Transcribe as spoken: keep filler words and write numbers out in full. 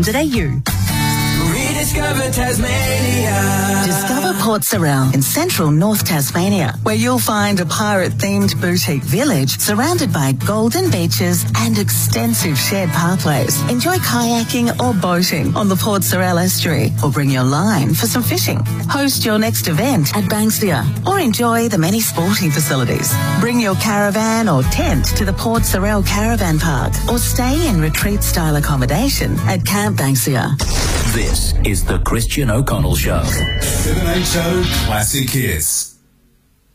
Today you. Rediscover Tasmania. Discover Port Sorell in central North Tasmania, where you'll find a pirate-themed boutique village surrounded by golden beaches and extensive shared pathways. Enjoy kayaking or boating on the Port Sorell estuary, or bring your line for some fishing. Host your next event at Banksia, or enjoy the many sporting facilities. Bring your caravan or tent to the Port Sorell Caravan Park, or stay in retreat-style accommodation at Camp Banksia. This is the Christian O'Connell Show. seven H O Classic Hits.